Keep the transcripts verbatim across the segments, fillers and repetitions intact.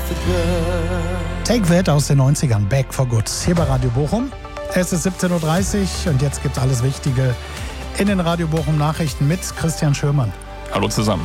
Take That aus den neunzigern, Back for Good, hier bei Radio Bochum. Es ist siebzehn Uhr dreißig und jetzt gibt's alles Wichtige in den Radio Bochum Nachrichten mit Christian Schürmann. Hallo zusammen.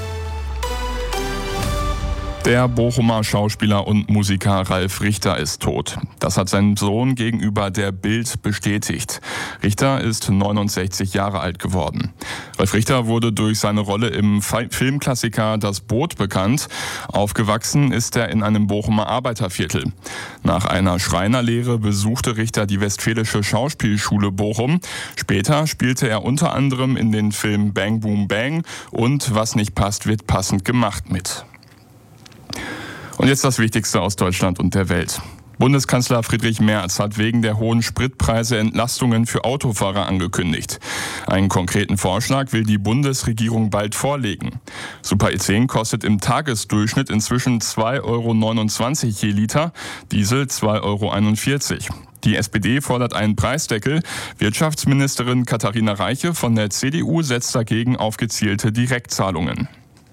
Der Bochumer Schauspieler und Musiker Ralf Richter ist tot. Das hat sein Sohn gegenüber der Bild bestätigt. Richter ist neunundsechzig Jahre alt geworden. Ralf Richter wurde durch seine Rolle im Filmklassiker Das Boot bekannt. Aufgewachsen ist er in einem Bochumer Arbeiterviertel. Nach einer Schreinerlehre besuchte Richter die Westfälische Schauspielschule Bochum. Später spielte er unter anderem in den Filmen Bang Boom Bang und Was nicht passt, wird passend gemacht mit. Und jetzt das Wichtigste aus Deutschland und der Welt. Bundeskanzler Friedrich Merz hat wegen der hohen Spritpreise Entlastungen für Autofahrer angekündigt. Einen konkreten Vorschlag will die Bundesregierung bald vorlegen. Super E zehn kostet im Tagesdurchschnitt inzwischen zwei Euro neunundzwanzig je Liter, Diesel zwei Euro einundvierzig. Die S P D fordert einen Preisdeckel. Wirtschaftsministerin Katharina Reiche von der C D U setzt dagegen auf gezielte Direktzahlungen.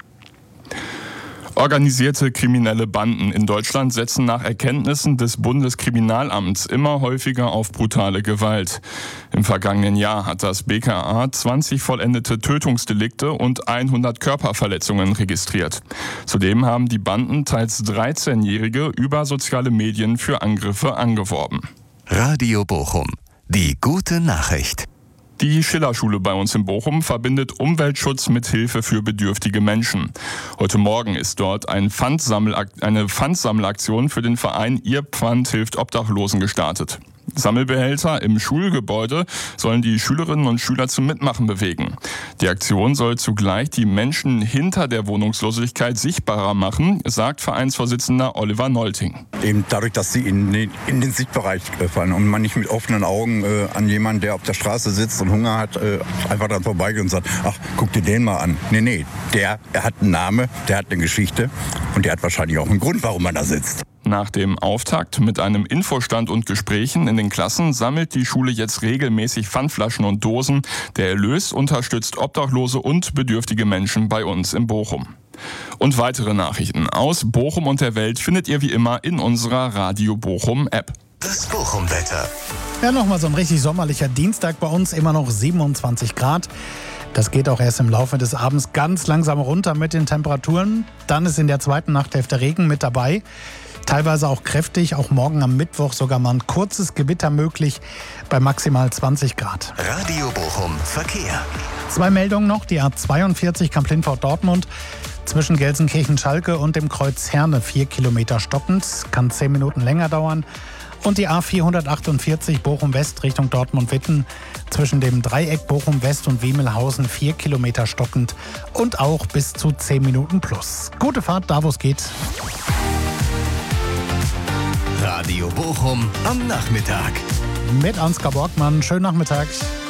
Organisierte kriminelle Banden in Deutschland setzen nach Erkenntnissen des Bundeskriminalamts immer häufiger auf brutale Gewalt. Im vergangenen Jahr hat das B K A zwanzig vollendete Tötungsdelikte und hundert Körperverletzungen registriert. Zudem haben die Banden teils dreizehnjährige über soziale Medien für Angriffe angeworben. Radio Bochum, die gute Nachricht. Die Schillerschule bei uns in Bochum verbindet Umweltschutz mit Hilfe für bedürftige Menschen. Heute Morgen ist dort ein Pfandsammelak- eine Pfandsammelaktion für den Verein Ihr Pfand hilft Obdachlosen gestartet. Sammelbehälter im Schulgebäude sollen die Schülerinnen und Schüler zum Mitmachen bewegen. Die Aktion soll zugleich die Menschen hinter der Wohnungslosigkeit sichtbarer machen, sagt Vereinsvorsitzender Oliver Nolting. Eben dadurch, dass sie in den, in den Sichtbereich fallen und man nicht mit offenen Augen äh, an jemanden, der auf der Straße sitzt und Hunger hat, äh, einfach dann vorbeigeht und sagt, ach, guck dir den mal an. Nee, nee, der, der hat einen Namen, der hat eine Geschichte und der hat wahrscheinlich auch einen Grund, warum er da sitzt. Nach dem Auftakt mit einem Infostand und Gesprächen in den Klassen sammelt die Schule jetzt regelmäßig Pfandflaschen und Dosen. Der Erlös unterstützt obdachlose und bedürftige Menschen bei uns in Bochum. Und weitere Nachrichten aus Bochum und der Welt findet ihr wie immer in unserer Radio Bochum App. Das Bochum-Wetter. Ja, nochmal so ein richtig sommerlicher Dienstag bei uns, immer noch siebenundzwanzig Grad. Das geht auch erst im Laufe des Abends ganz langsam runter mit den Temperaturen. Dann ist in der zweiten Nachthälfte Regen mit dabei. Teilweise auch kräftig, auch morgen am Mittwoch sogar mal ein kurzes Gewitter möglich bei maximal zwanzig Grad. Radio Bochum Verkehr. Zwei Meldungen noch, die A zweiundvierzig Kamp-Lindfort-Dortmund zwischen Gelsenkirchen-Schalke und dem Kreuz Herne, vier Kilometer stockend, kann zehn Minuten länger dauern. Und die A vierhundertachtundvierzig Bochum-West Richtung Dortmund-Witten zwischen dem Dreieck Bochum-West und Wiemelhausen, vier Kilometer stockend und auch bis zu zehn Minuten plus. Gute Fahrt, da wo es geht. Radio Bochum am Nachmittag. Mit Ansgar Borgmann. Schönen Nachmittag.